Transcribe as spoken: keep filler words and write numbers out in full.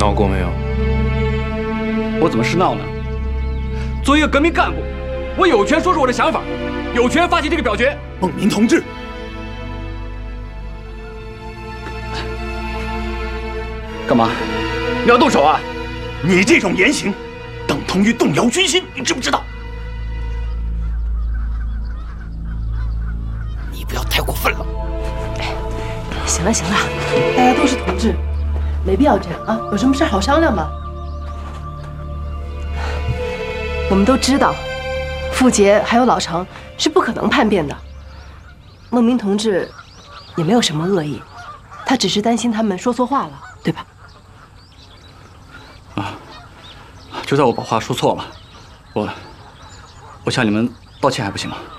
闹过没有？ 我怎么是闹呢？作为一个革命干部，我有权说出我的想法，有权发起这个表决。 孟明同志， 干嘛？你要动手啊？ 你这种言行，等同于动摇军心，你知不知道？你不要太过分了。 行了行了，大家都是同志，没必要这样啊。有什么事好商量嘛。我们都知道，傅杰还有老程是不可能叛变的。孟明同志也没有什么恶意，他只是担心他们说错话了，对吧？ 啊，就在我把话说错了，我我向你们道歉还不行吗？